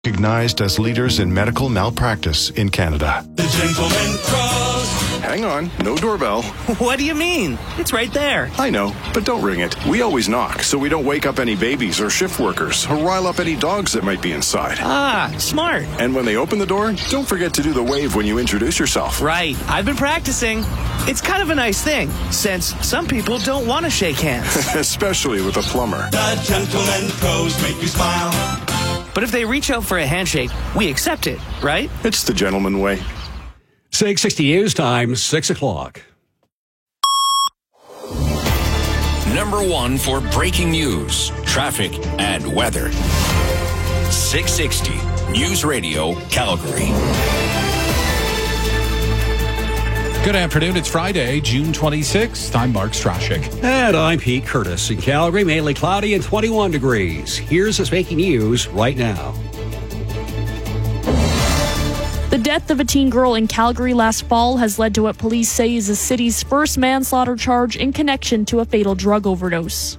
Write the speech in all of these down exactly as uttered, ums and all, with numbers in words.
Recognized as leaders in medical malpractice in Canada. The Gentleman Pros. Hang on, no doorbell. What do you mean? It's right there. I know, but don't ring it. We always knock, so we don't wake up any babies or shift workers or rile up any dogs that might be inside. Ah, smart. And when they open the door, don't forget to do the wave when you introduce yourself. Right. I've been practicing. It's kind of a nice thing, since some people don't want to shake hands. Especially with a plumber. The Gentleman Pros make you smile. But if they reach out for a handshake, we accept it, right? It's the gentleman way. six sixty news time, six o'clock. Number one for breaking news, traffic, and weather. six sixty News Radio, Calgary. Good afternoon. It's Friday, June twenty-sixth. I'm Mark Strashik. And I'm Pete Curtis. In Calgary, mainly cloudy and twenty-one degrees. Here's what's making news right now. The death of a teen girl in Calgary last fall has led to what police say is the city's first manslaughter charge in connection to a fatal drug overdose.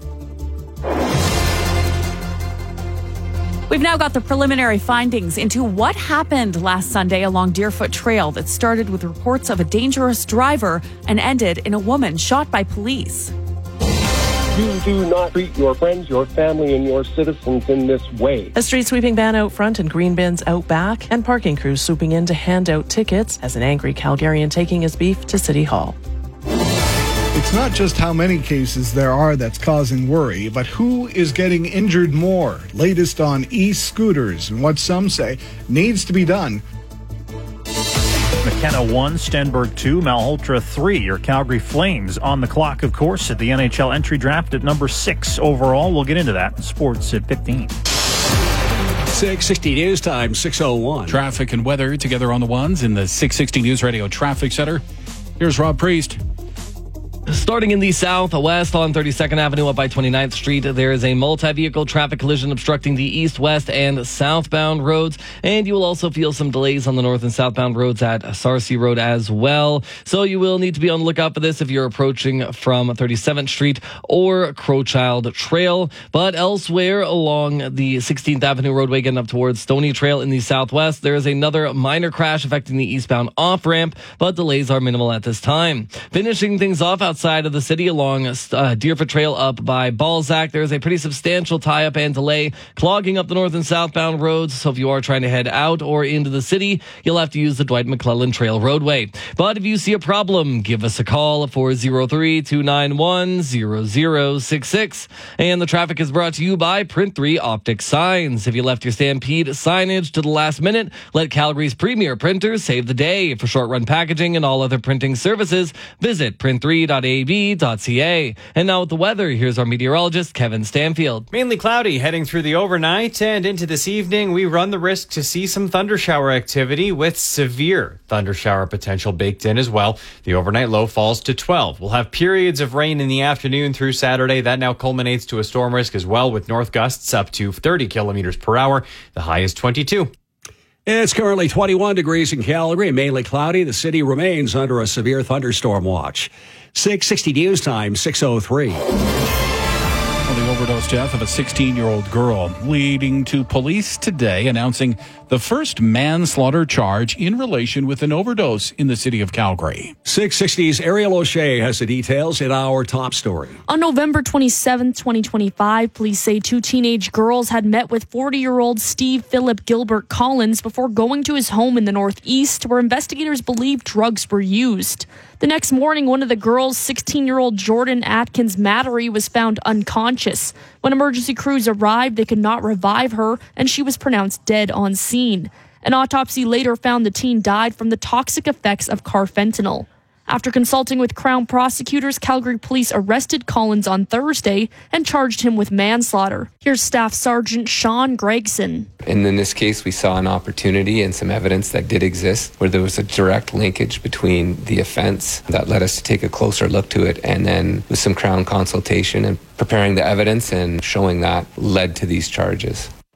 We've now got the preliminary findings into what happened last Sunday along Deerfoot Trail that started with reports of a dangerous driver and ended in a woman shot by police. You do not treat your friends, your family, and your citizens in this way. A street sweeping ban out front and green bins out back, and parking crews swooping in to hand out tickets as an angry Calgarian taking his beef to City Hall. It's not just how many cases there are that's causing worry, but who is getting injured more. Latest on e-scooters and what some say needs to be done. McKenna one, Stenberg two, Malhotra three. Your Calgary Flames on the clock, of course, at the N H L entry draft at number six overall. We'll get into that in sports at fifteen. six sixty news time, six oh one. Traffic and weather together on the ones in the six sixty News Radio Traffic Center. Here's Rob Priest. Starting in the southwest on thirty-second Avenue up by twenty-ninth Street, there is a multi-vehicle traffic collision obstructing the east, west, and southbound roads. And you will also feel some delays on the north and southbound roads at Sarcee Road as well. So you will need to be on the lookout for this if you're approaching from thirty-seventh Street or Crowchild Trail. But elsewhere along the sixteenth Avenue roadway getting up towards Stony Trail in the southwest, there is another minor crash affecting the eastbound off-ramp, but delays are minimal at this time. Finishing things off outside of the city along uh, Deerfoot Trail up by Balzac, there's a pretty substantial tie-up and delay clogging up the north and southbound roads. So if you are trying to head out or into the city, you'll have to use the Dwight McClellan Trail roadway. But if you see a problem, give us a call at four oh three, two nine one, zero zero six six. And the traffic is brought to you by Print three Optic Signs. If you left your Stampede signage to the last minute, let Calgary's premier printers save the day. For short-run packaging and all other printing services, visit print three dot a b dot c a. And now with the weather, here's our meteorologist, Kevin Stanfield. Mainly cloudy heading through the overnight and into this evening. We run the risk to see some thundershower activity with severe thundershower potential baked in as well. The overnight low falls to twelve. We'll have periods of rain in the afternoon through Saturday. That now culminates to a storm risk as well, with north gusts up to thirty kilometers per hour. The high is twenty-two. It's currently twenty-one degrees in Calgary, mainly cloudy. The city remains under a severe thunderstorm watch. six sixty news time, six oh three. The overdose death of a sixteen-year-old girl, leading to police today announcing the first manslaughter charge in relation with an overdose in the city of Calgary. six sixty's Ariel O'Shea has the details in our top story. On November twenty-seventh, twenty twenty-five, police say two teenage girls had met with forty-year-old Steve Philip Gilbert Collins before going to his home in the Northeast, where investigators believe drugs were used. The next morning, one of the girls, sixteen-year-old Jordan Atkins Mattery, was found unconscious. When emergency crews arrived, they could not revive her, and she was pronounced dead on scene. An autopsy later found the teen died from the toxic effects of carfentanil. After consulting with Crown prosecutors, Calgary police arrested Collins on Thursday and charged him with manslaughter. Here's Staff Sergeant Sean Gregson. And in this case, we saw an opportunity and some evidence that did exist where there was a direct linkage between the offense that led us to take a closer look to it, and then with some Crown consultation and preparing the evidence and showing that led to these charges.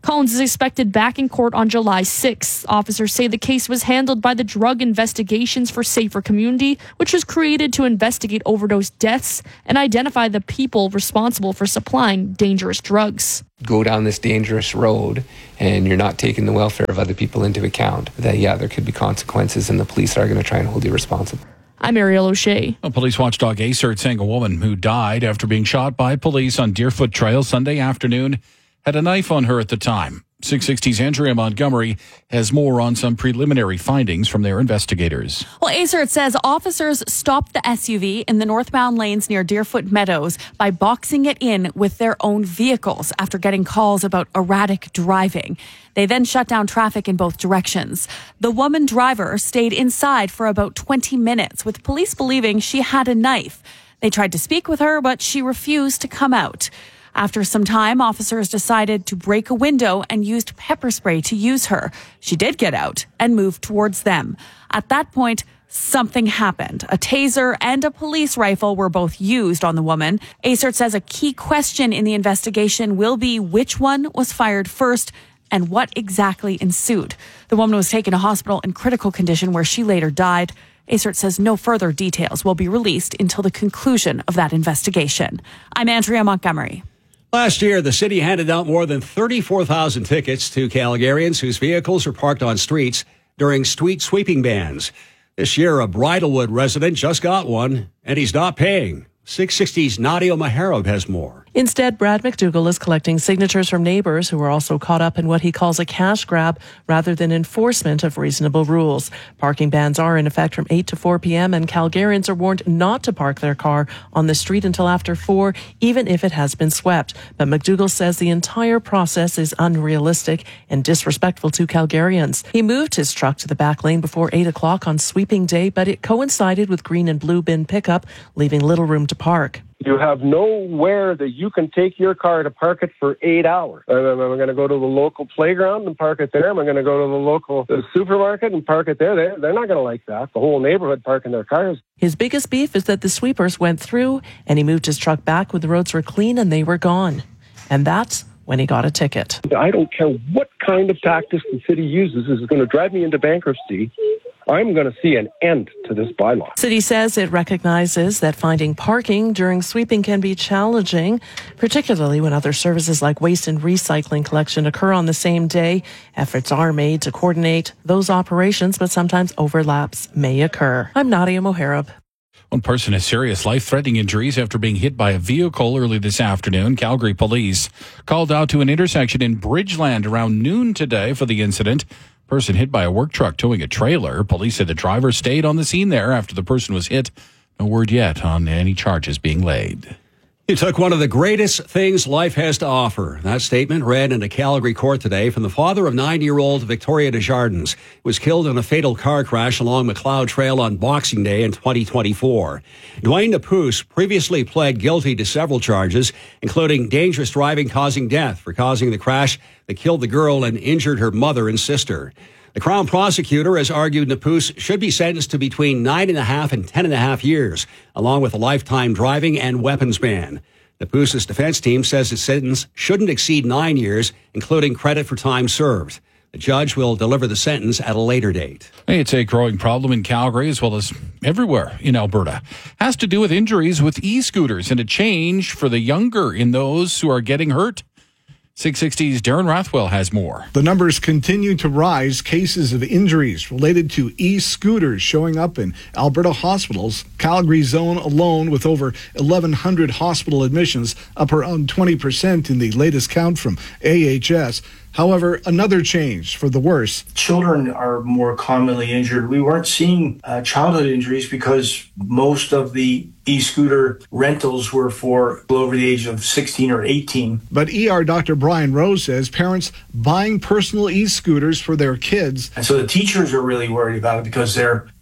Collins is expected back in court on July sixth. Officers say the case was handled by the Drug Investigations for Safer Community, which was created to investigate overdose deaths and identify the people responsible for supplying dangerous drugs. Go down this dangerous road and you're not taking the welfare of other people into account, that, yeah, there could be consequences and the police are going to try and hold you responsible. I'm Ariel O'Shea. A police watchdog A C E R T saying a woman who died after being shot by police on Deerfoot Trail Sunday afternoon had a knife on her at the time. six sixty's Andrea Montgomery has more on some preliminary findings from their investigators. Well, A C E R T says officers stopped the S U V in the northbound lanes near Deerfoot Meadows by boxing it in with their own vehicles after getting calls about erratic driving. They then shut down traffic in both directions. The woman driver stayed inside for about twenty minutes, with police believing she had a knife. They tried to speak with her, but she refused to come out. After some time, officers decided to break a window and used pepper spray to use her. She did get out and moved towards them. At that point, something happened. A taser and a police rifle were both used on the woman. A C E R T says a key question in the investigation will be which one was fired first and what exactly ensued. The woman was taken to hospital in critical condition where she later died. A C E R T says no further details will be released until the conclusion of that investigation. I'm Andrea Montgomery. Last year, the city handed out more than thirty-four thousand tickets to Calgarians whose vehicles are parked on streets during street sweeping bans. This year, a Bridlewood resident just got one, and he's not paying. six sixty's Nadia Maharib has more. Instead, Brad McDougall is collecting signatures from neighbors who are also caught up in what he calls a cash grab rather than enforcement of reasonable rules. Parking bans are in effect from eight to four p.m. and Calgarians are warned not to park their car on the street until after four, even if it has been swept. But McDougall says the entire process is unrealistic and disrespectful to Calgarians. He moved his truck to the back lane before eight o'clock on sweeping day, but it coincided with green and blue bin pickup, leaving little room to park. You have nowhere that you can take your car to park it for eight hours. Am I going to go to the local playground and park it there? Am I going to go to the local uh, supermarket and park it there? They're, they're not going to like that. The whole neighborhood parking their cars. His biggest beef is that the sweepers went through and he moved his truck back when the roads were clean and they were gone. And that's when he got a ticket. I don't care what kind of tactics the city uses. This is going to drive me into bankruptcy. I'm going to see an end to this bylaw. City says it recognizes that finding parking during sweeping can be challenging, particularly when other services like waste and recycling collection occur on the same day. Efforts are made to coordinate those operations, but sometimes overlaps may occur. I'm Nadia Maharib. One person has serious life-threatening injuries after being hit by a vehicle early this afternoon. Calgary police called out to an intersection in Bridgeland around noon today for the incident. Person hit by a work truck towing a trailer. Police said the driver stayed on the scene there after the person was hit. No word yet on any charges being laid. You took one of the greatest things life has to offer. That statement read in a Calgary court today from the father of nine-year-old Victoria Desjardins, who was killed in a fatal car crash along McLeod Trail on Boxing Day in twenty twenty-four. Dwayne Napus previously pled guilty to several charges, including dangerous driving causing death for causing the crash that killed the girl and injured her mother and sister. The Crown prosecutor has argued Napus should be sentenced to between nine and a half and ten and a half years, along with a lifetime driving and weapons ban. Napus's defense team says his sentence shouldn't exceed nine years, including credit for time served. The judge will deliver the sentence at a later date. Hey, it's a growing problem in Calgary as well as everywhere in Alberta. Has to do with injuries with e-scooters and a change for the younger in those who are getting hurt. six sixty's Darren Rathwell has more. The numbers continue to rise. Cases of injuries related to e-scooters showing up in Alberta hospitals. Calgary zone alone with over eleven hundred hospital admissions, up around twenty percent in the latest count from A H S. However, another change for the worse. Children are more commonly injured. We weren't seeing uh, childhood injuries because most of the e-scooter rentals were for people over the age of sixteen or eighteen. But E R Doctor Brian Rose says parents buying personal e-scooters for their kids. And so the teachers are really worried about it because they're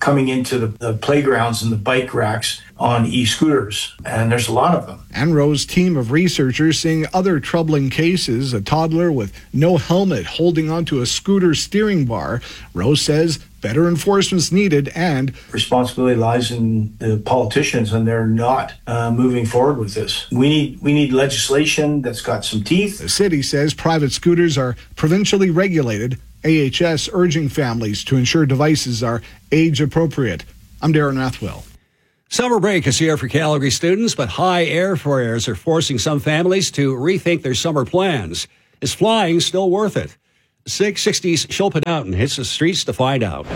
coming into the, the playgrounds and the bike racks on e-scooters, and there's a lot of them. And Rowe's team of researchers seeing other troubling cases, a toddler with no helmet holding onto a scooter steering bar. Rowe says better enforcement's needed and responsibility lies in the politicians, and they're not uh, moving forward with this. We need we need legislation that's got some teeth. The city says private scooters are provincially regulated. A H S urging families to ensure devices are age appropriate. I'm Darren Rathwell. Summer break is here for Calgary students, but high airfares are forcing some families to rethink their summer plans. Is flying still worth it? six sixty's Shilpa Doughton hits the streets to find out.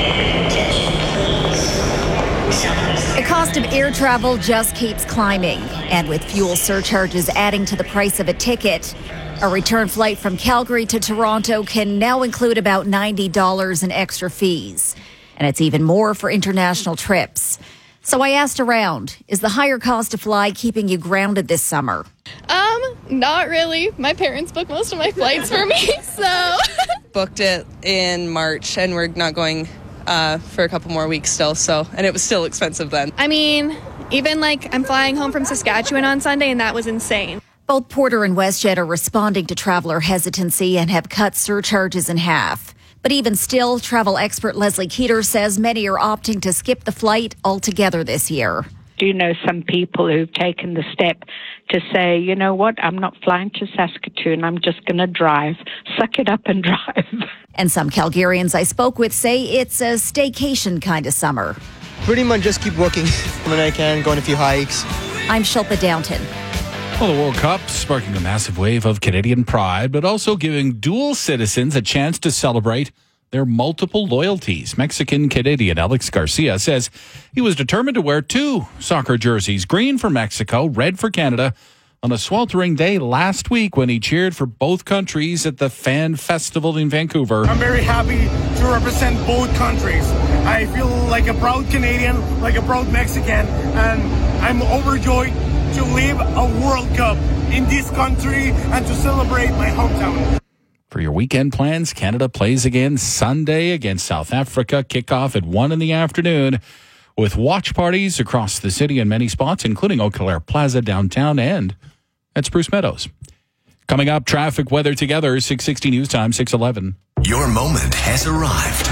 The cost of air travel just keeps climbing, and with fuel surcharges adding to the price of a ticket, a return flight from Calgary to Toronto can now include about ninety dollars in extra fees, and it's even more for international trips. So I asked around, is the higher cost to fly keeping you grounded this summer? Um, not really. My parents book most of my flights for me, so. Booked it in March, and we're not going uh, for a couple more weeks still, so, and it was still expensive then. I mean, even like I'm flying home from Saskatchewan on Sunday, and that was insane. Both Porter and WestJet are responding to traveler hesitancy and have cut surcharges in half. But even still, travel expert Leslie Keeter says many are opting to skip the flight altogether this year. Do you know some people who've taken the step to say, you know what, I'm not flying to Saskatoon, I'm just going to drive. Suck it up and drive. And some Calgarians I spoke with say it's a staycation kind of summer. Pretty much just keep working when I can, go on a few hikes. I'm Shilpa Downton. Well, the World Cup sparking a massive wave of Canadian pride, but also giving dual citizens a chance to celebrate their multiple loyalties. Mexican-Canadian Alex Garcia says he was determined to wear two soccer jerseys, green for Mexico, red for Canada, on a sweltering day last week when he cheered for both countries at the Fan Festival in Vancouver. I'm very happy to represent both countries. I feel like a proud Canadian, like a proud Mexican, and I'm overjoyed to live a World Cup in this country and to celebrate my hometown. For your weekend plans, Canada plays again Sunday against South Africa. Kickoff at one in the afternoon with watch parties across the city in many spots, including Eau Claire Plaza downtown and at Spruce Meadows. Coming up, traffic, weather together, six sixty News Time, six eleven. Your moment has arrived.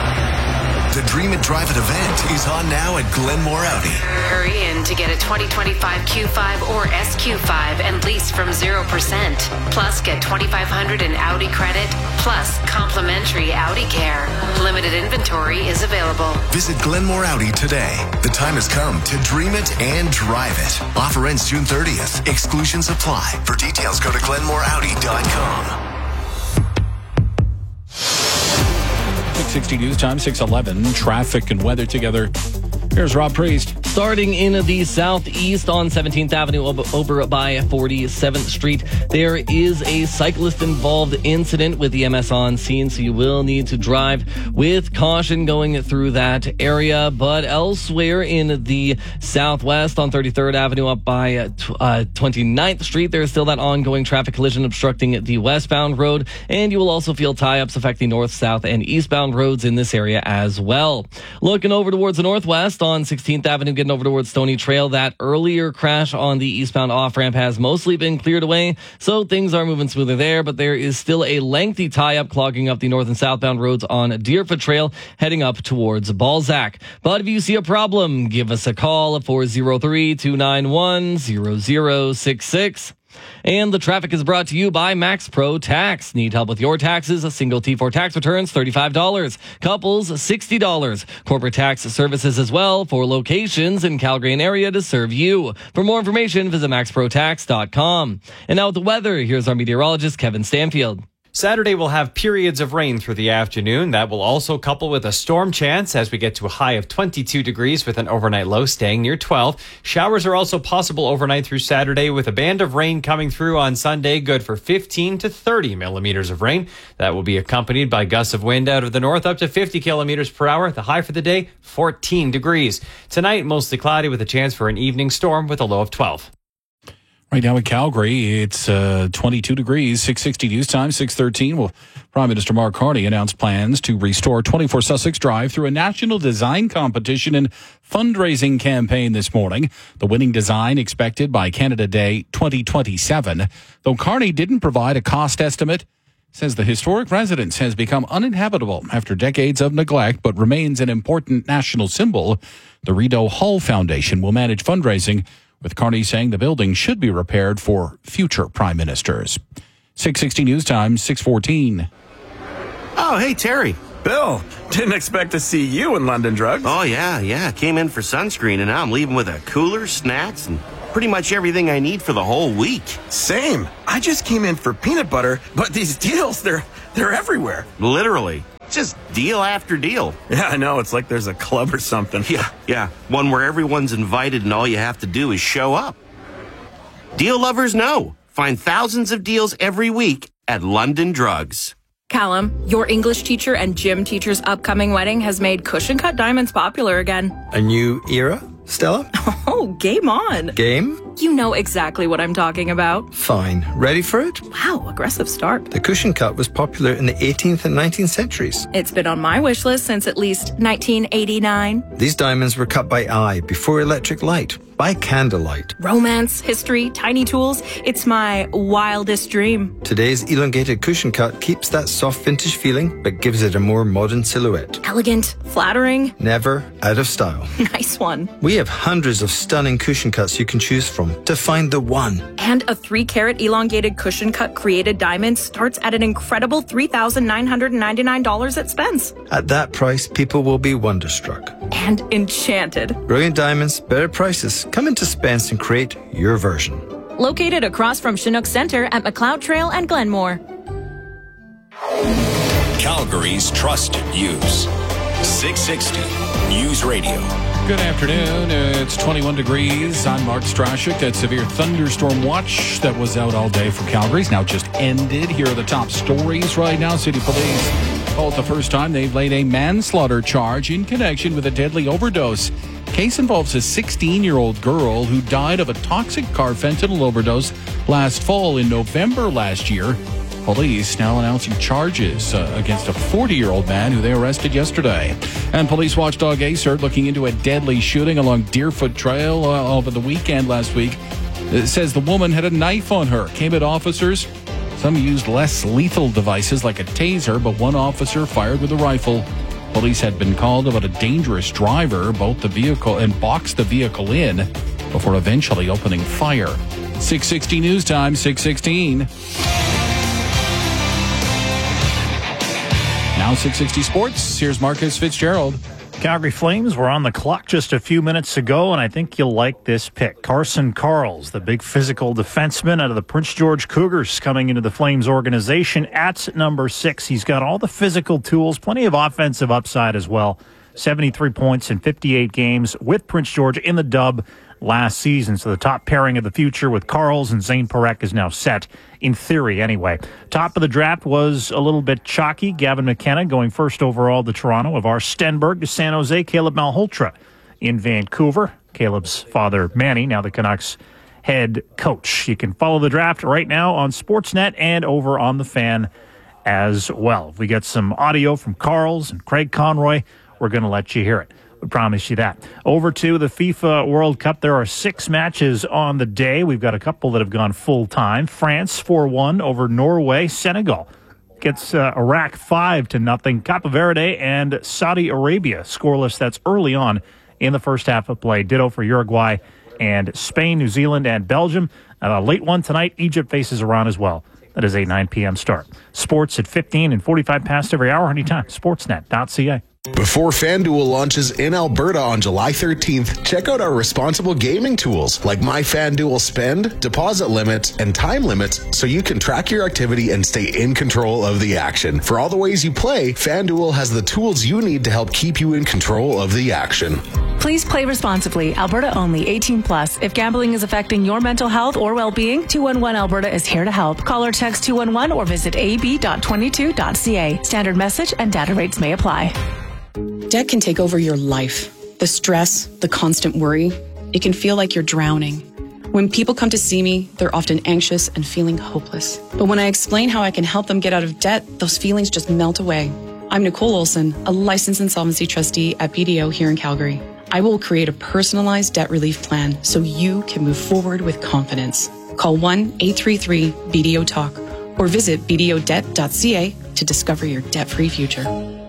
The Dream It Drive It event is on now at Glenmore Audi. Hurry in to get a twenty twenty-five Q five or S Q five and lease from zero percent. Plus, get twenty-five hundred dollars in Audi credit, plus complimentary Audi care. Limited inventory is available. Visit Glenmore Audi today. The time has come to dream it and drive it. Offer ends June thirtieth. Exclusions apply. For details, go to glenmore audi dot com. six sixty News Time, six eleven. Traffic and weather together. Here's Rob Priest. Starting in the southeast on seventeenth Avenue over by forty-seventh Street, there is a cyclist-involved incident with the M S on scene, so you will need to drive with caution going through that area. But elsewhere in the southwest on thirty-third Avenue up by uh, twenty-ninth Street, there's still that ongoing traffic collision obstructing the westbound road, and you will also feel tie-ups affecting north, south, and eastbound roads in this area as well. Looking over towards the northwest on sixteenth Avenue, getting over towards Stony Trail, that earlier crash on the eastbound off-ramp has mostly been cleared away, so things are moving smoother there, but there is still a lengthy tie-up clogging up the north and southbound roads on Deerfoot Trail heading up towards Balzac. But if you see a problem, give us a call at four oh three, two nine one, zero zero six six. And the traffic is brought to you by Max Pro Tax. Need help with your taxes? A single T four tax returns, thirty-five dollars. Couples, sixty dollars. Corporate tax services as well for locations in Calgary and area to serve you. For more information, visit max pro tax dot com. And now with the weather, here's our meteorologist, Kevin Stanfield. Saturday will have periods of rain through the afternoon. That will also couple with a storm chance as we get to a high of twenty-two degrees with an overnight low staying near twelve. Showers are also possible overnight through Saturday with a band of rain coming through on Sunday, good for fifteen to thirty millimeters of rain. That will be accompanied by gusts of wind out of the north up to fifty kilometers per hour. The high for the day, fourteen degrees. Tonight, mostly cloudy with a chance for an evening storm with a low of twelve. Right now in Calgary, it's uh, twenty-two degrees, six sixty news time, six thirteen. Well, Prime Minister Mark Carney announced plans to restore twenty-four Sussex Drive through a national design competition and fundraising campaign this morning. The winning design expected by Canada Day twenty twenty-seven. Though Carney didn't provide a cost estimate, says the historic residence has become uninhabitable after decades of neglect, but remains an important national symbol. The Rideau Hall Foundation will manage fundraising, with Carney saying the building should be repaired for future prime ministers. six sixty News Time, six fourteen. Oh, hey, Terry. Bill, didn't expect to see you in London Drugs. Oh, yeah, yeah. Came in for sunscreen, and now I'm leaving with a cooler, snacks, and pretty much everything I need for the whole week. Same. I just came in for peanut butter, but these deals, they're they're everywhere. Literally. Just deal after deal. Yeah, I know. It's like there's a club or something. Yeah, yeah. One where everyone's invited and all you have to do is show up. Deal lovers know. Find thousands of deals every week at London Drugs. Callum, your English teacher and gym teacher's upcoming wedding has made cushion cut diamonds popular again. A new era, Stella? Oh, game on. Game? You know exactly what I'm talking about. Fine. Ready for it? Wow, aggressive start. The cushion cut was popular in the eighteenth and nineteenth centuries. It's been on my wish list since at least nineteen eighty-nine. These diamonds were cut by eye before electric light, by candlelight. Romance, history, tiny tools. It's my wildest dream. Today's elongated cushion cut keeps that soft vintage feeling, but gives it a more modern silhouette. Elegant, flattering. Never out of style. Nice one. We have hundreds of stunning cushion cuts you can choose from to find the one. And a three carat elongated cushion cut created diamond starts at an incredible three thousand nine hundred ninety-nine dollars at Spence. At that price, people will be wonderstruck. And enchanted. Brilliant diamonds, better prices. Come into Spence and create your version. Located across from Chinook Center at McLeod Trail and Glenmore. Calgary's trusted news. six sixty News Radio. Good afternoon. It's twenty-one degrees. I'm Mark Strashik. That severe thunderstorm watch that was out all day for Calgary's now just ended. Here are the top stories right now. City Police. Oh, it's the first time they've laid a manslaughter charge in connection with a deadly overdose. Case involves a sixteen-year-old girl who died of a toxic carfentanil overdose last fall in November last year. Police now announcing charges uh, against a forty-year-old man who they arrested yesterday. And police watchdog ACERT looking into a deadly shooting along Deerfoot Trail uh, over the weekend last week. It says the woman had a knife on her. Came at officers. Some used less lethal devices like a taser, but one officer fired with a rifle. Police had been called about a dangerous driver, both the vehicle and boxed the vehicle in before eventually opening fire. six sixty News Time, six sixteen. Now six sixty Sports. Here's Marcus Fitzgerald. Calgary Flames were on the clock just a few minutes ago, and I think you'll like this pick. Carson Karls, the big physical defenseman out of the Prince George Cougars, coming into the Flames organization at number six. He's got all the physical tools, plenty of offensive upside as well. seventy-three points in fifty-eight games with Prince George in the dub last season. So the top pairing of the future with Karls and Zane Parekh is now set, in theory anyway. Top of the draft was a little bit chalky. Gavin McKenna going first overall to Toronto. Avar Stenberg to San Jose. Caleb Malhotra in Vancouver. Caleb's father, Manny, now the Canucks head coach. You can follow the draft right now on Sportsnet and over on The Fan as well. If we get some audio from Karls and Craig Conroy, we're going to let you hear it. We promise you that. Over to the FIFA World Cup. There are six matches on the day. We've got a couple that have gone full time. France four one over Norway. Senegal gets uh, Iraq five to nothing. Cape Verde and Saudi Arabia scoreless. That's early on in the first half of play. Ditto for Uruguay and Spain, New Zealand, and Belgium. A late one tonight. Egypt faces Iran as well. That is a nine p.m. start. Sports at fifteen and forty-five past every hour, anytime. Sportsnet dot c a. Before FanDuel launches in Alberta on July thirteenth, check out our responsible gaming tools like My FanDuel Spend, deposit limits, and time limits so you can track your activity and stay in control of the action. For all the ways you play, FanDuel has the tools you need to help keep you in control of the action. Please play responsibly. Alberta only. eighteen plus. If gambling is affecting your mental health or well-being, two one one Alberta is here to help. Call or text two one one or visit a b dot twenty-two dot c a. Standard message and data rates may apply. Debt can take over your life. The stress, the constant worry, it can feel like you're drowning. When people come to see me, they're often anxious and feeling hopeless. But when I explain how I can help them get out of debt, those feelings just melt away. I'm Nicole Olson, a licensed insolvency trustee at B D O here in Calgary. I will create a personalized debt relief plan so you can move forward with confidence. Call one eight three three B D O talk or visit b d o debt dot c a to discover your debt-free future.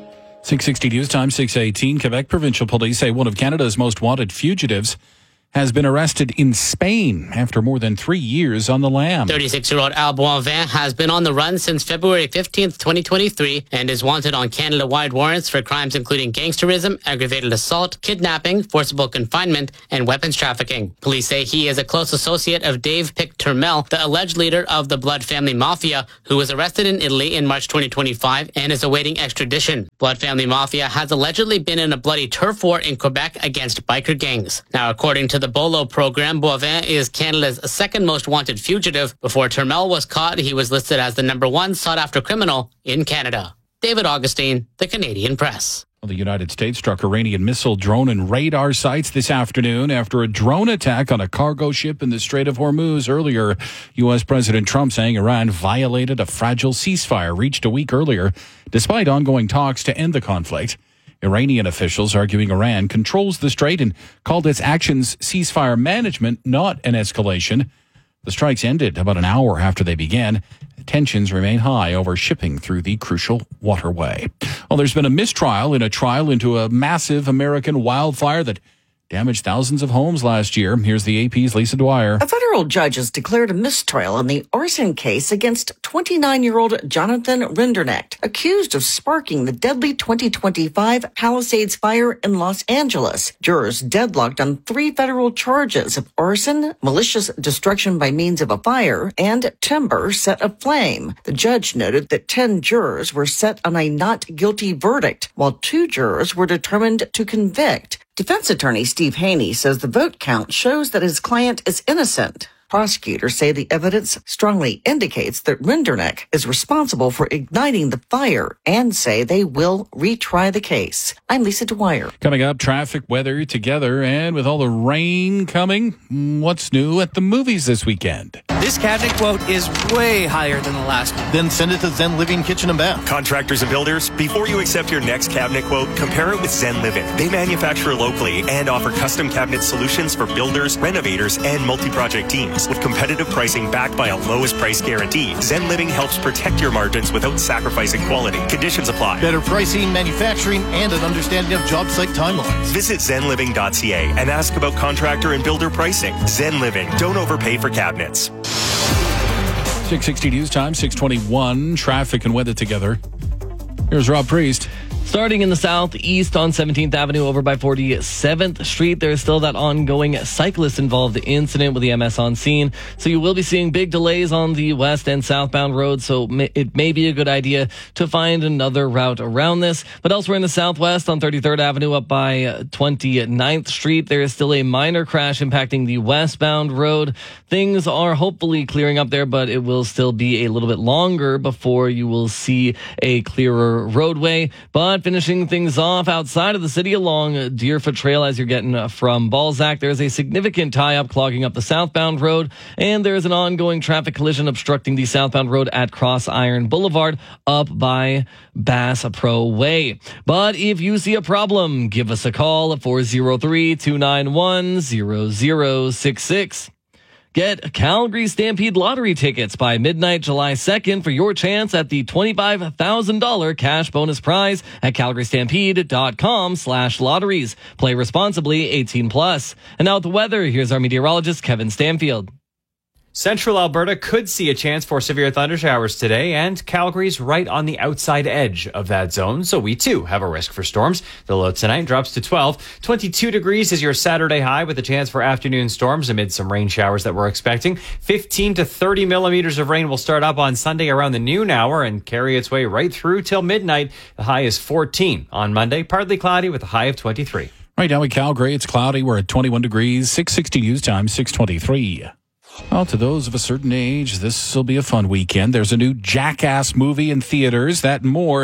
six sixty News Time, six eighteen. Quebec Provincial Police say one of Canada's most wanted fugitives has been arrested in Spain after more than three years on the lam. thirty-six-year-old Al Boivin has been on the run since February fifteenth, twenty twenty-three, and is wanted on Canada-wide warrants for crimes including gangsterism, aggravated assault, kidnapping, forcible confinement, and weapons trafficking. Police say he is a close associate of Dave Pic Turmel, the alleged leader of the Blood Family Mafia, who was arrested in Italy in March twenty twenty-five and is awaiting extradition. Blood Family Mafia has allegedly been in a bloody turf war in Quebec against biker gangs. Now, according to the BOLO program, Boivin is Canada's second most wanted fugitive. Before Turmel was caught, he was listed as the number one sought-after criminal in Canada. David Augustine, The Canadian Press. Well, the United States struck Iranian missile, drone, and radar sites this afternoon after a drone attack on a cargo ship in the Strait of Hormuz earlier. U S. President Trump saying Iran violated a fragile ceasefire reached a week earlier, despite ongoing talks to end the conflict. Iranian officials arguing Iran controls the strait and called its actions ceasefire management, not an escalation. The strikes ended about an hour after they began. Tensions remain high over shipping through the crucial waterway. Well, there's been a mistrial in a trial into a massive American wildfire that damaged thousands of homes last year. Here's the A P's Lisa Dwyer. A federal judge has declared a mistrial in the arson case against twenty-nine-year-old Jonathan Rinderknecht, accused of sparking the deadly twenty twenty-five Palisades fire in Los Angeles. Jurors deadlocked on three federal charges of arson, malicious destruction by means of a fire, and timber set aflame. The judge noted that ten jurors were set on a not guilty verdict, while two jurors were determined to convict. Defense attorney Steve Haney says the vote count shows that his client is innocent. Prosecutors say the evidence strongly indicates that Rinderknecht is responsible for igniting the fire and say they will retry the case. I'm Lisa Dwyer. Coming up, traffic, weather together, and with all the rain coming, what's new at the movies this weekend? This cabinet quote is way higher than the last one. Then send it to Zen Living Kitchen and Bath. Contractors and builders, before you accept your next cabinet quote, compare it with Zen Living. They manufacture locally and offer custom cabinet solutions for builders, renovators, and multi-project teams. With competitive pricing backed by a lowest price guarantee, Zen Living helps protect your margins without sacrificing quality. Conditions apply. Better pricing, manufacturing, and an understanding of job site timelines. Visit zen living dot c a and ask about contractor and builder pricing. Zen Living. Don't overpay for cabinets. six sixty News Time, six twenty-one. Traffic and weather together. Here's Rob Priest. Starting in the southeast on seventeenth Avenue over by forty-seventh Street, there's still that ongoing cyclist-involved incident with the M S on scene. So you will be seeing big delays on the west and southbound roads, so it may be a good idea to find another route around this. But elsewhere in the southwest on thirty-third Avenue up by twenty-ninth Street, there is still a minor crash impacting the westbound road. Things are hopefully clearing up there, but it will still be a little bit longer before you will see a clearer roadway. But finishing things off outside of the city along Deerfoot Trail as you're getting from Balzac, there's a significant tie-up clogging up the southbound road, and there's an ongoing traffic collision obstructing the southbound road at Cross Iron Boulevard up by Bass Pro Way. But if you see a problem, give us a call at four oh three, two nine one, zero zero six six. Get Calgary Stampede lottery tickets by midnight July second for your chance at the twenty-five thousand dollars cash bonus prize at calgarystampede.com slash lotteries. Play responsibly, eighteen plus. And now with the weather, here's our meteorologist, Kevin Stanfield. Central Alberta could see a chance for severe thundershowers today, and Calgary's right on the outside edge of that zone, so we too have a risk for storms. The low tonight drops to twelve. twenty-two degrees is your Saturday high with a chance for afternoon storms amid some rain showers that we're expecting. fifteen to thirty millimeters of rain will start up on Sunday around the noon hour and carry its way right through till midnight. The high is fourteen. On Monday, partly cloudy with a high of twenty-three. Right now in Calgary, it's cloudy. We're at twenty-one degrees, six sixty News Time, six twenty-three. Well, to those of a certain age, this will be a fun weekend. There's a new Jackass movie in theaters. That and more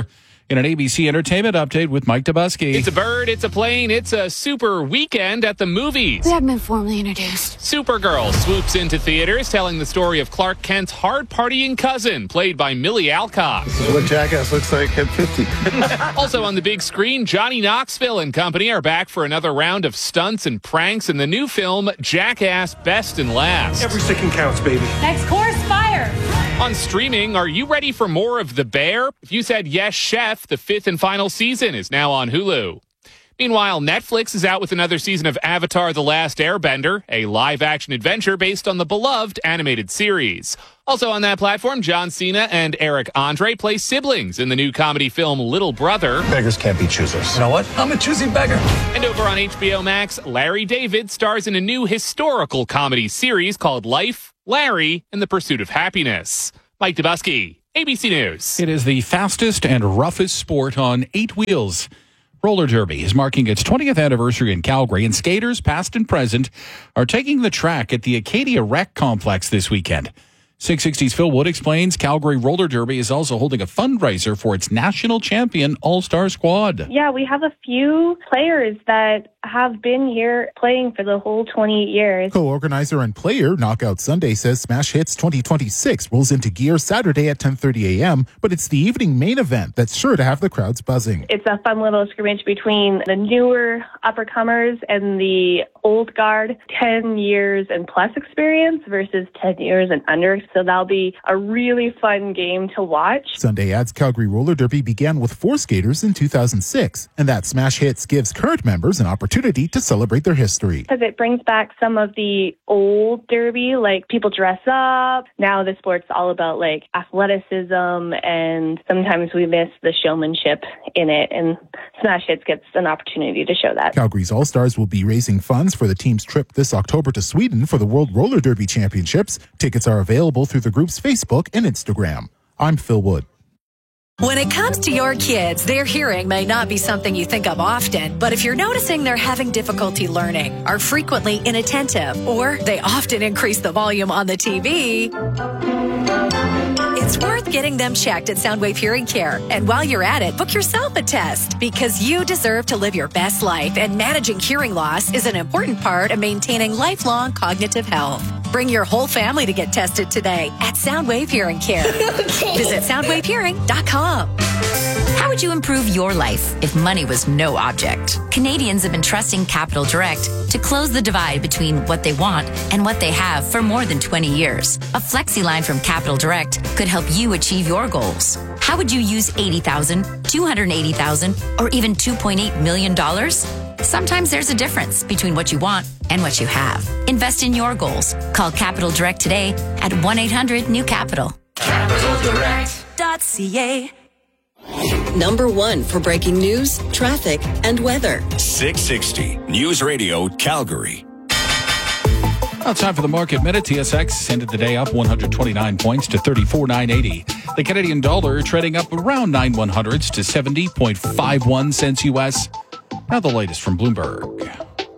in an A B C Entertainment update with Mike Dubusky. It's a bird, it's a plane, it's a super weekend at the movies. We haven't been formally introduced. Supergirl swoops into theaters telling the story of Clark Kent's hard-partying cousin, played by Millie Alcock. This is what Jackass looks like at fifty. Also on the big screen, Johnny Knoxville and company are back for another round of stunts and pranks in the new film Jackass Best and Last. Every second counts, baby. Next course, fire. On streaming, are you ready for more of The Bear? If you said yes, chef, the fifth and final season is now on Hulu. Meanwhile, Netflix is out with another season of Avatar: The Last Airbender, a live-action adventure based on the beloved animated series. Also on that platform, John Cena and Eric Andre play siblings in the new comedy film Little Brother. Beggars can't be choosers. You know what? I'm a choosy beggar. And over on H B O Max, Larry David stars in a new historical comedy series called Life, Larry, and the Pursuit of Happiness. Mike Dubusky, A B C News. It is the fastest and roughest sport on eight wheels. Roller Derby is marking its twentieth anniversary in Calgary, and skaters, past and present, are taking the track at the Acadia Rec Complex this weekend. six sixty's Phil Wood explains Calgary Roller Derby is also holding a fundraiser for its national champion all-star squad. Yeah, we have a few players that have been here playing for the whole twenty years. Co-organizer and player Knockout Sunday says Smash Hits twenty twenty-six rolls into gear Saturday at ten thirty a.m., but it's the evening main event that's sure to have the crowds buzzing. It's a fun little scrimmage between the newer uppercomers and the old guard, ten years and plus experience versus ten years and under. So that'll be a really fun game to watch. Sunday adds Calgary Roller Derby began with four skaters in two thousand six, and that Smash Hits gives current members an opportunity to celebrate their history. Because it brings back some of the old derby, like people dress up. Now the sport's all about like athleticism, and sometimes we miss the showmanship in it, and Smash Hits gets an opportunity to show that. Calgary's All-Stars will be raising funds for the team's trip this October to Sweden for the World Roller Derby Championships. Tickets are available through the group's Facebook and Instagram. I'm Phil Wood. When it comes to your kids, their hearing may not be something you think of often, but if you're noticing they're having difficulty learning, are frequently inattentive, or they often increase the volume on the T V, it's worth getting them checked at Soundwave Hearing Care. And while you're at it, book yourself a test, because you deserve to live your best life, and managing hearing loss is an important part of maintaining lifelong cognitive health. Bring your whole family to get tested today at Soundwave Hearing Care. Visit soundwave hearing dot com. How would you improve your life if money was no object? Canadians have been trusting Capital Direct to close the divide between what they want and what they have for more than twenty years. A flexi line from Capital Direct could help you achieve your goals. How would you use eighty thousand dollars, two hundred eighty thousand dollars, or even two point eight million dollars? Sometimes there's a difference between what you want and what you have. Invest in your goals. Call Capital Direct today at one eight hundred new capital. capital direct dot c a. Number one for breaking news, traffic, and weather. six sixty News Radio Calgary. Now it's time for the Market Minute. T S X ended the day up one hundred twenty-nine points to thirty-four thousand nine hundred eighty. The Canadian dollar trading up around nine one hundredths to seventy point five one cents U S. Now the latest from Bloomberg.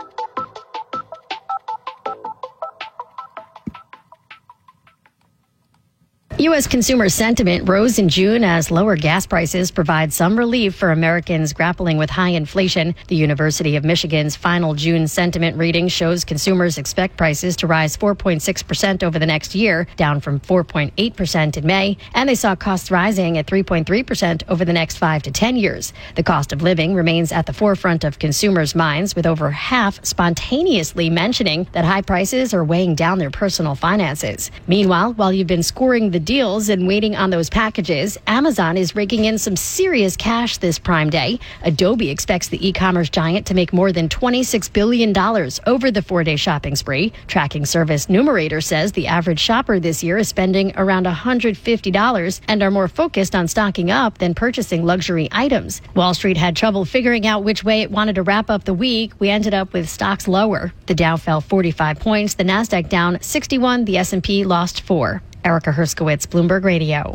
U S consumer sentiment rose in June as lower gas prices provide some relief for Americans grappling with high inflation. The University of Michigan's final June sentiment reading shows consumers expect prices to rise four point six percent over the next year, down from four point eight percent in May, and they saw costs rising at three point three percent over the next five to ten years. The cost of living remains at the forefront of consumers' minds, with over half spontaneously mentioning that high prices are weighing down their personal finances. Meanwhile, while you've been scoring the deals and waiting on those packages, Amazon is raking in some serious cash this Prime Day. Adobe expects the e-commerce giant to make more than twenty-six billion dollars over the four-day shopping spree. Tracking service Numerator says the average shopper this year is spending around one hundred fifty dollars and are more focused on stocking up than purchasing luxury items. Wall Street had trouble figuring out which way it wanted to wrap up the week. We ended up with stocks lower. The Dow fell forty-five points, the Nasdaq down sixty-one, the S and P lost four. Erica Herskowitz, Bloomberg Radio.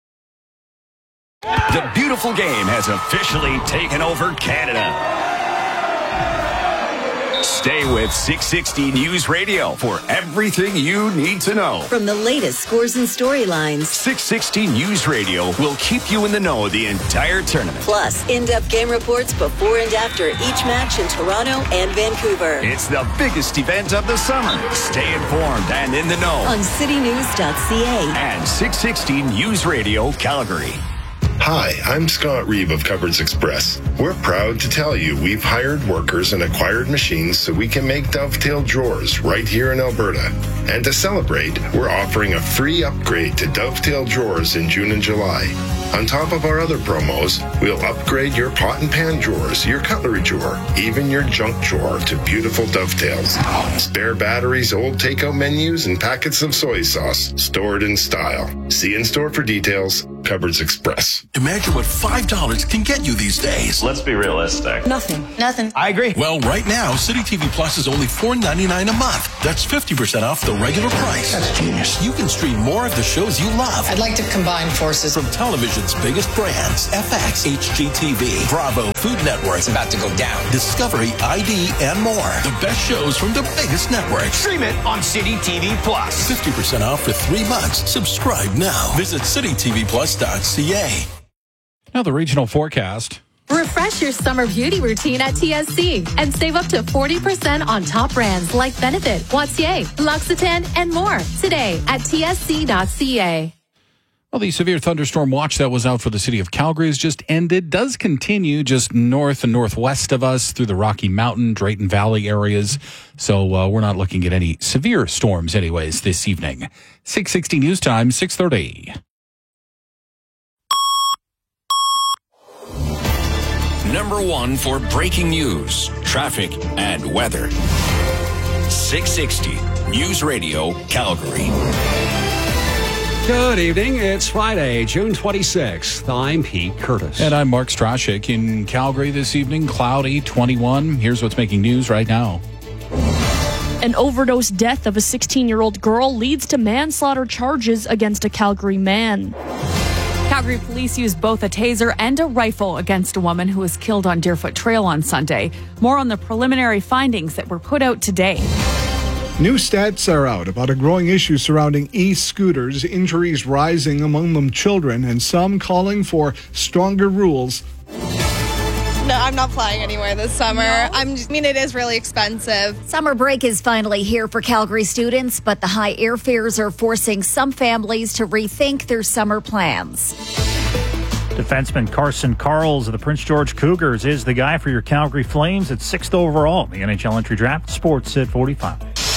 The beautiful game has officially taken over Canada. Stay with six sixty News Radio for everything you need to know. From the latest scores and storylines, six sixty News Radio will keep you in the know the entire tournament. Plus, in-depth game reports before and after each match in Toronto and Vancouver. It's the biggest event of the summer. Stay informed and in the know on city news dot c a and six sixty News Radio Calgary. Hi, I'm Scott Reeve of Cupboards Express. We're proud to tell you we've hired workers and acquired machines so we can make Dovetail drawers right here in Alberta. And to celebrate, we're offering a free upgrade to Dovetail drawers in June and July. On top of our other promos, we'll upgrade your pot and pan drawers, your cutlery drawer, even your junk drawer to beautiful Dovetails. Spare batteries, old takeout menus, and packets of soy sauce stored in style. See in store for details. Cupboards Express. Imagine what five dollars can get you these days. Let's be realistic. Nothing. Nothing. I agree. Well, right now, City T V Plus is only four ninety-nine a month. That's fifty percent off the regular price. That's genius. You can stream more of the shows you love. I'd like to combine forces. From television's biggest brands, F X, H G T V, Bravo, Food Network. It's about to go down. Discovery, I D, and more. The best shows from the biggest networks. Stream it on City T V Plus. fifty percent off for three months. Subscribe now. Visit city t v plus dot c a. Now the regional forecast. Refresh your summer beauty routine at T S C and save up to forty percent on top brands like Benefit, Wattier, L'Occitane, and more today at t s c dot c a. Well, the severe thunderstorm watch that was out for the city of Calgary has just ended, does continue just north and northwest of us through the Rocky Mountain, Drayton Valley areas. So uh, we're not looking at any severe storms anyways this evening. six sixty News Time, six thirty. Number one for breaking news, traffic, and weather. six sixty News Radio Calgary. Good evening. It's Friday, June twenty-sixth. I'm Pete Curtis. And I'm Mark Strashik. In Calgary this evening, cloudy, twenty-one. Here's what's making news right now. An overdose death of a sixteen-year-old girl leads to manslaughter charges against a Calgary man. Calgary police used both a taser and a rifle against a woman who was killed on Deerfoot Trail on Sunday. More on the preliminary findings that were put out today. New stats are out about a growing issue surrounding e-scooters, injuries rising among them children, and some calling for stronger rules. No, I'm not flying anywhere this summer. No? I'm, I mean, it is really expensive. Summer break is finally here for Calgary students, but the high airfares are forcing some families to rethink their summer plans. Defenseman Carson Karls of the Prince George Cougars is the guy for your Calgary Flames at sixth overall in the N H L entry draft. Sports at forty-five.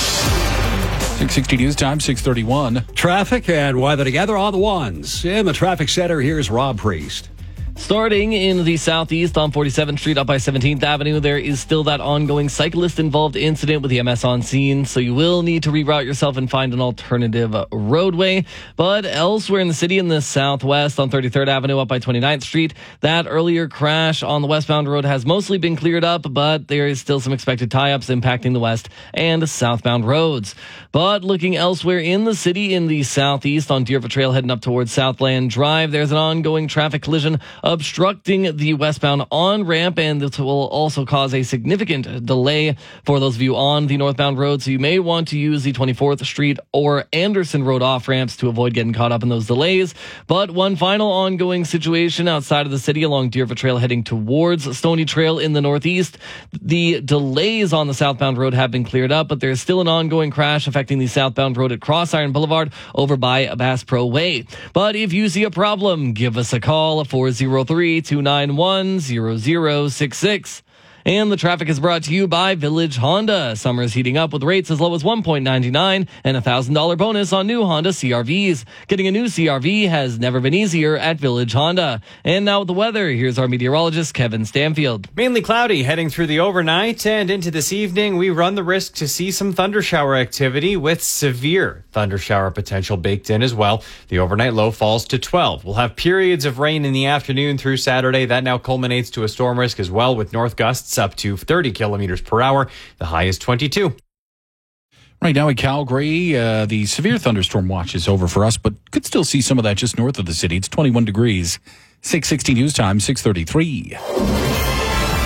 six sixty News Time, six thirty-one. Traffic and weather together on the ones. In the traffic center, here's Rob Priest. Starting in the southeast on forty-seventh Street up by seventeenth Avenue, there is still that ongoing cyclist-involved incident with the M S on scene, so you will need to reroute yourself and find an alternative roadway. But elsewhere in the city in the southwest on thirty-third Avenue up by twenty-ninth Street, that earlier crash on the westbound road has mostly been cleared up, but there is still some expected tie-ups impacting the west and southbound roads. But looking elsewhere in the city in the southeast on Deerfoot Trail heading up towards Southland Drive, there's an ongoing traffic collision obstructing the westbound on-ramp, and this will also cause a significant delay for those of you on the northbound road. So you may want to use the twenty-fourth Street or Anderson Road off-ramps to avoid getting caught up in those delays. But one final ongoing situation outside of the city along Deerfoot Trail heading towards Stony Trail in the northeast. The delays on the southbound road have been cleared up, but there's still an ongoing crash affecting the southbound road at Cross Iron Boulevard over by Bass Pro Way. But if you see a problem, give us a call at four oh three, two nine one, zero zero six six. And the traffic is brought to you by Village Honda. Summer is heating up with rates as low as one point nine nine and a one thousand dollars bonus on new Honda C R Vs. Getting a new C R V has never been easier at Village Honda. And now with the weather, here's our meteorologist, Kevin Stanfield. Mainly cloudy heading through the overnight and into this evening. We run the risk to see some thundershower activity with severe thundershower potential baked in as well. The overnight low falls to twelve. We'll have periods of rain in the afternoon through Saturday. That now culminates to a storm risk as well with north gusts up to thirty kilometers per hour. The high is twenty-two. Right now in Calgary, uh, the severe thunderstorm watch is over for us, but could still see some of that just north of the city. It's twenty-one degrees. six sixty News Time, six thirty-three.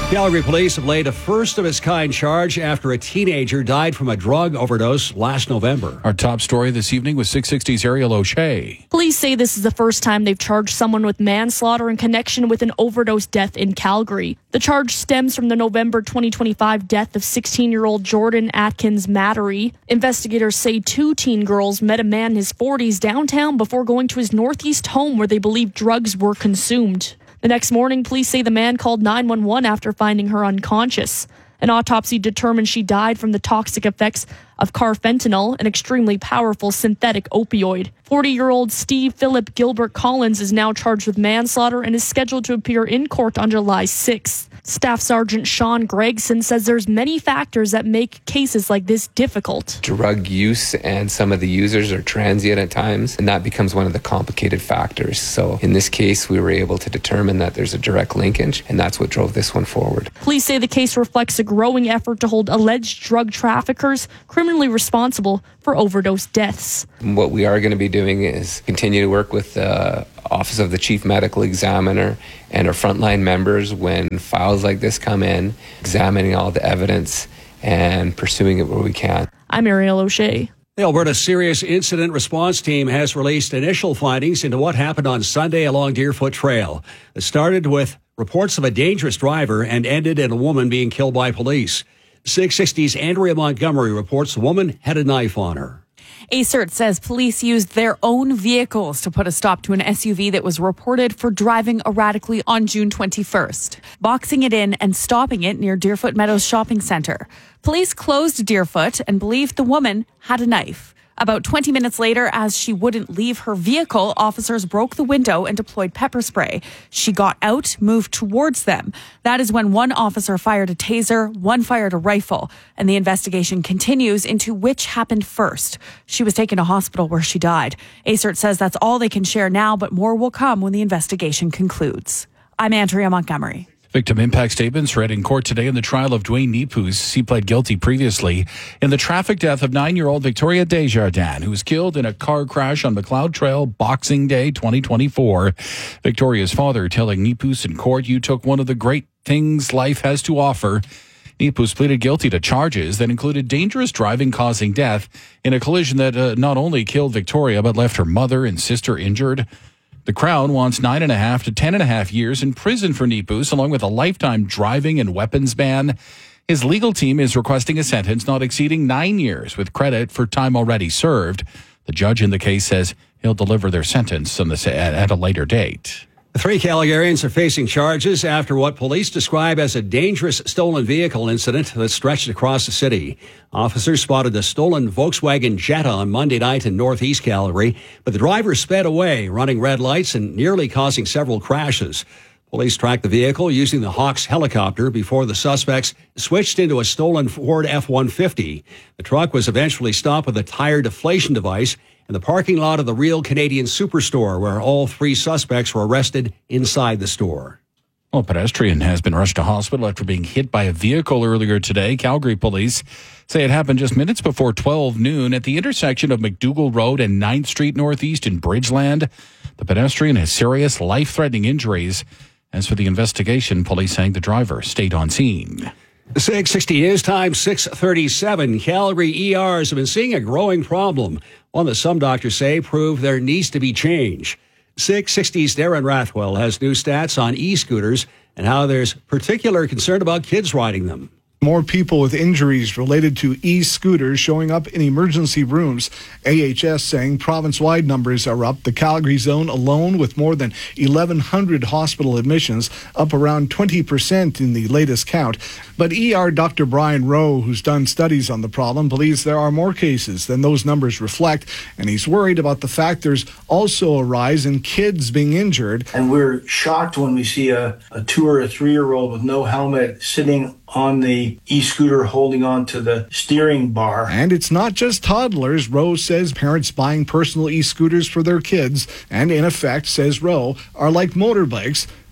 Calgary police have laid a first-of-its-kind charge after a teenager died from a drug overdose last November. Our top story this evening was six sixty's Ariel O'Shea. Police say this is the first time they've charged someone with manslaughter in connection with an overdose death in Calgary. The charge stems from the November twenty twenty-five death of sixteen-year-old Jordan Atkins Mattery. Investigators say two teen girls met a man in his forties downtown before going to his northeast home where they believe drugs were consumed. The next morning, police say the man called nine one one after finding her unconscious. An autopsy determined she died from the toxic effects of carfentanil, an extremely powerful synthetic opioid. forty-year-old Steve Philip Gilbert Collins is now charged with manslaughter and is scheduled to appear in court on July sixth. Staff Sergeant Sean Gregson says there's many factors that make cases like this difficult. Drug use and some of the users are transient at times, and that becomes one of the complicated factors. So in this case, we were able to determine that there's a direct linkage, and that's what drove this one forward. Police say the case reflects a growing effort to hold alleged drug traffickers criminally responsible for overdose deaths. What we are going to be doing is continue to work with the Office of the Chief Medical Examiner and our frontline members when files like this come in, examining all the evidence and pursuing it where we can. I'm Ariel O'Shea. The Alberta Serious Incident Response Team has released initial findings into what happened on Sunday along Deerfoot Trail. It started with reports of a dangerous driver and ended in a woman being killed by police. six sixty's Andrea Montgomery reports the woman had a knife on her. A C E R T says police used their own vehicles to put a stop to an S U V that was reported for driving erratically on June twenty-first, boxing it in and stopping it near Deerfoot Meadows Shopping Centre. Police closed Deerfoot and believed the woman had a knife. About twenty minutes later, as she wouldn't leave her vehicle, officers broke the window and deployed pepper spray. She got out, moved towards them. That is when one officer fired a taser, one fired a rifle, and the investigation continues into which happened first. She was taken to hospital where she died. A C E R T says that's all they can share now, but more will come when the investigation concludes. I'm Andrea Montgomery. Victim impact statements read in court today in the trial of Dwayne Nepus. He pled guilty previously in the traffic death of nine-year-old Victoria Desjardins, who was killed in a car crash on McLeod Trail Boxing Day twenty twenty-four. Victoria's father telling Nepus in court, "You took one of the great things life has to offer." Nepus pleaded guilty to charges that included dangerous driving causing death in a collision that uh, not only killed Victoria but left her mother and sister injured. The Crown wants nine and a half to ten and a half years in prison for Nepus, along with a lifetime driving and weapons ban. His legal team is requesting a sentence not exceeding nine years, with credit for time already served. The judge in the case says he'll deliver their sentence on the, at a later date. The three Calgarians are facing charges after what police describe as a dangerous stolen vehicle incident that stretched across the city. Officers spotted a stolen Volkswagen Jetta on Monday night in northeast Calgary, but the driver sped away, running red lights and nearly causing several crashes. Police tracked the vehicle using the Hawks helicopter before the suspects switched into a stolen Ford F one fifty. The truck was eventually stopped with a tire deflation device in the parking lot of the Real Canadian Superstore, where all three suspects were arrested inside the store. Well, a pedestrian has been rushed to hospital after being hit by a vehicle earlier today. Calgary police say it happened just minutes before twelve noon at the intersection of McDougall Road and ninth Street Northeast in Bridgeland. The pedestrian has serious life-threatening injuries. As for the investigation, police saying the driver stayed on scene. six sixty News Time, six thirty-seven. Calgary E Rs have been seeing a growing problem, one that some doctors say prove there needs to be change. six sixty's Darren Rathwell has new stats on e-scooters and how there's particular concern about kids riding them. More people with injuries related to e-scooters showing up in emergency rooms. A H S saying province-wide numbers are up. The Calgary zone alone with more than eleven hundred hospital admissions, up around twenty percent in the latest count. But E R Doctor Brian Rowe, who's done studies on the problem, believes there are more cases than those numbers reflect, and he's worried about the fact there's also a rise in kids being injured. And we're shocked when we see a, a two or a three-year-old with no helmet sitting on the e-scooter holding on to the steering bar. And it's not just toddlers. Rowe says parents buying personal e-scooters for their kids, and in effect, says Rowe, are like motorbikes.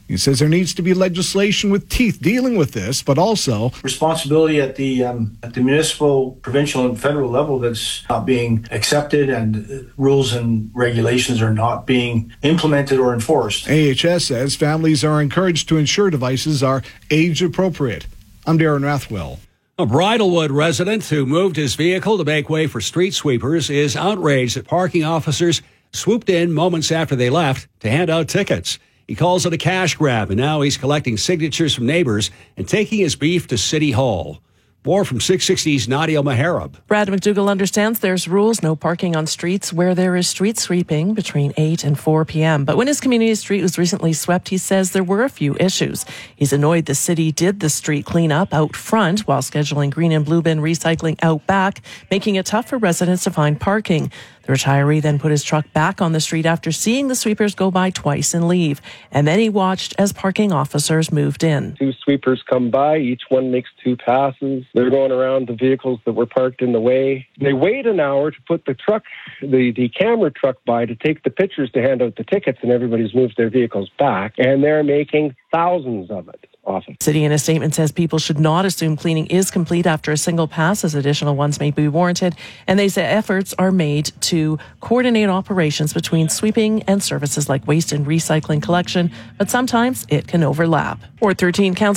He says there needs to be legislation with teeth dealing with this, but also responsibility at the um, at the municipal, provincial, and federal level that's not being accepted, and rules and regulations are not being implemented or enforced. A H S says families are encouraged to ensure devices are age appropriate. I'm Darren Rathwell. A Bridlewood resident who moved his vehicle to make way for street sweepers is outraged that parking officers swooped in moments after they left to hand out tickets. He calls it a cash grab, and now he's collecting signatures from neighbors and taking his beef to City Hall. More from six sixty's Nadia Maharab. Brad McDougall understands there's rules, no parking on streets where there is street sweeping between eight and four p.m. But when his community street was recently swept, he says there were a few issues. He's annoyed the city did the street cleanup out front while scheduling green and blue bin recycling out back, making it tough for residents to find parking. The retiree then put his truck back on the street after seeing the sweepers go by twice and leave. And then he watched as parking officers moved in. Two sweepers come by. Each one makes two passes. They're going around the vehicles that were parked in the way. They wait an hour to put the truck, the, the camera truck by to take the pictures to hand out the tickets, and everybody's moved their vehicles back. And they're making thousands of it. Often. City in a statement says people should not assume cleaning is complete after a single pass, as additional ones may be warranted. And they say efforts are made to coordinate operations between sweeping and services like waste and recycling collection, but sometimes it can overlap. Or thirteen Council